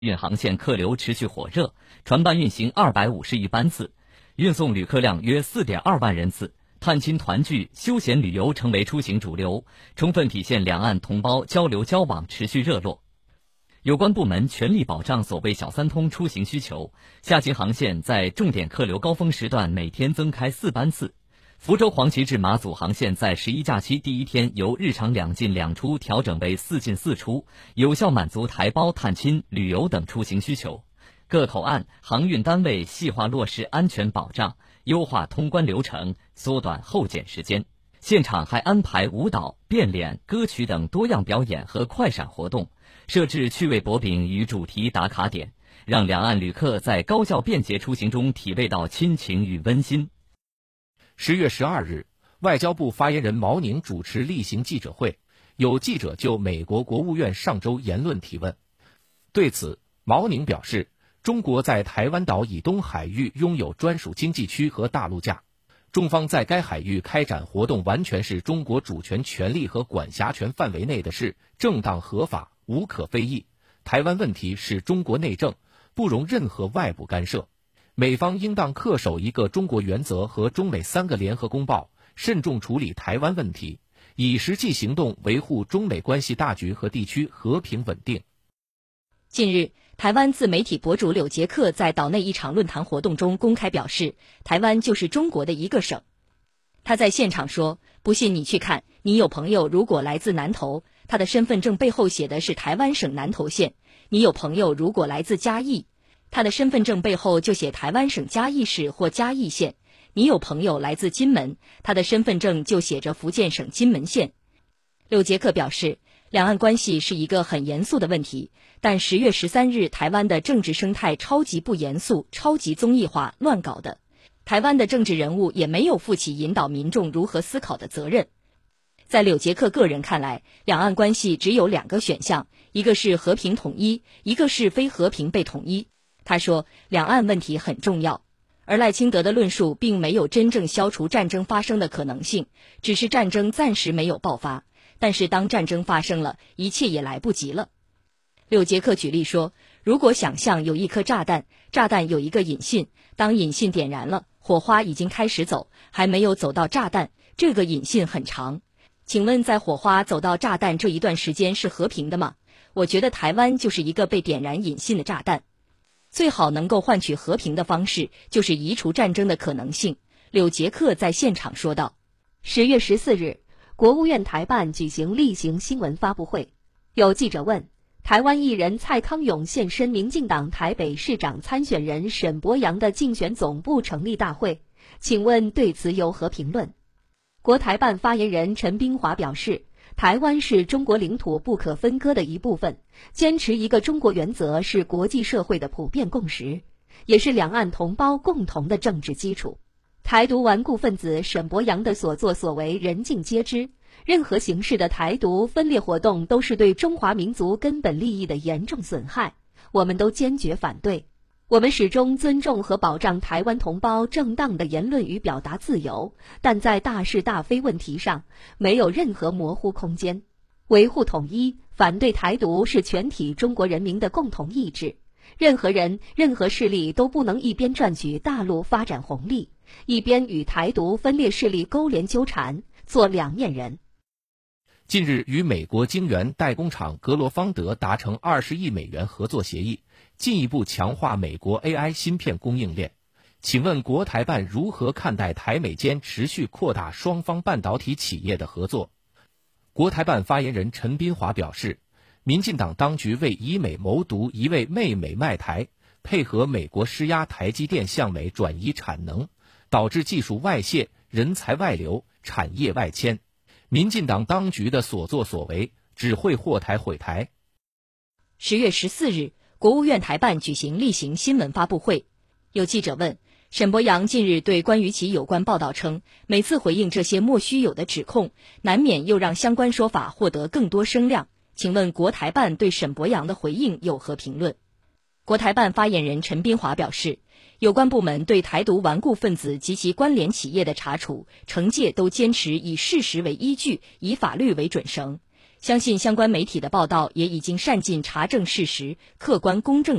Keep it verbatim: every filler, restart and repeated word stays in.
运航线客流持续火热，船班运行二百五十亿班次，运送旅客量约 四点二万人次。探亲团聚、休闲旅游成为出行主流，充分体现两岸同胞交流交往持续热络。有关部门全力保障所谓小三通出行需求，下行航线在重点客流高峰时段每天增开四班次。福州黄岐至马祖航线在十一假期第一天由日常两进两出调整为四进四出，有效满足台胞探亲、旅游等出行需求。各口岸航运单位细化落实安全保障，优化通关流程，缩短候检时间。现场还安排舞蹈、变脸、歌曲等多样表演和快闪活动，设置趣味薄饼与主题打卡点，让两岸旅客在高效便捷出行中体味到亲情与温馨。 十月十二日，外交部发言人毛宁主持例行记者会，有记者就美国国务院上周言论提问。对此，毛宁表示，中国在台湾岛以东海域拥有专属经济区和大陆架，中方在该海域开展活动完全是中国主权权利和管辖权范围内的事，正当合法，无可非议。台湾问题是中国内政，不容任何外部干涉。美方应当恪守一个中国原则和中美三个联合公报，慎重处理台湾问题，以实际行动维护中美关系大局和地区和平稳定。 近日，台湾自媒体博主柳杰克在岛内一场论坛活动中公开表示，台湾就是中国的一个省。他在现场说，不信你去看，你有朋友如果来自南投，他的身份证背后写的是台湾省南投县；你有朋友如果来自嘉义，他的身份证背后就写台湾省嘉义市或嘉义县；你有朋友来自金门，他的身份证就写着福建省金门县。柳杰克表示，两岸关系是一个很严肃的问题，但十月十三日台湾的政治生态超级不严肃、超级综艺化、乱搞的，台湾的政治人物也没有负起引导民众如何思考的责任。在柳杰克个人看来，两岸关系只有两个选项，一个是和平统一，一个是非和平被统一。他说，两岸问题很重要，而赖清德的论述并没有真正消除战争发生的可能性，只是战争暂时没有爆发，但是当战争发生了，一切也来不及了。柳杰克举例说，如果想象有一颗炸弹，炸弹有一个引信，当引信点燃了，火花已经开始走，还没有走到炸弹，这个引信很长。请问在火花走到炸弹这一段时间是和平的吗？我觉得台湾就是一个被点燃引信的炸弹。最好能够换取和平的方式，就是移除战争的可能性。柳杰克在现场说道。 十月十四日，国务院台办举行例行新闻发布会，有记者问，台湾艺人蔡康永现身民进党台北市长参选人沈伯洋的竞选总部成立大会，请问对此有何评论？国台办发言人陈冰华表示，台湾是中国领土不可分割的一部分，坚持一个中国原则是国际社会的普遍共识，也是两岸同胞共同的政治基础。台独顽固分子沈伯洋的所作所为人尽皆知，任何形式的台独分裂活动都是对中华民族根本利益的严重损害，我们都坚决反对。我们始终尊重和保障台湾同胞正当的言论与表达自由，但在大是大非问题上没有任何模糊空间。维护统一，反对台独是全体中国人民的共同意志，任何人、任何势力都不能一边赚取大陆发展红利，一边与台独分裂势力勾连纠缠，做两面人。 近日与美国晶圆代工厂格罗方德达成二十亿美元合作协议，进一步强化美国 A I 芯片供应链。请问国台办如何看待台美间持续扩大双方半导体企业的合作？国台办发言人陈斌华表示，民进党当局为以美谋独，一味媚美卖台，配合美国施压台积电向美转移产能，导致技术外泄、人才外流、产业外迁。民进党当局的所作所为只会祸台毁台。 十月十四日，国务院台办举行例行新闻发布会，有记者问，沈伯洋近日对关于其有关报道称，每次回应这些莫须有的指控，难免又让相关说法获得更多声量。请问国台办对沈伯洋的回应有何评论？国台办发言人陈斌华表示，有关部门对台独顽固分子及其关联企业的查处、惩戒都坚持以事实为依据，以法律为准绳。 相信相关媒体的报道也已经善尽查证事实、客观公正